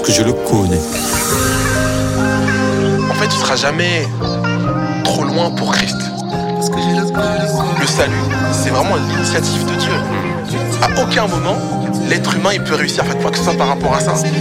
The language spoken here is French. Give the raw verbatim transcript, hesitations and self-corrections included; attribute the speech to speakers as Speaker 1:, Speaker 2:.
Speaker 1: que je le connais.
Speaker 2: En fait, tu seras jamais trop loin pour Christ. Le salut, c'est vraiment l'initiative de Dieu. À aucun moment, l'être humain il peut réussir à faire quoi que ce soit par rapport à ça.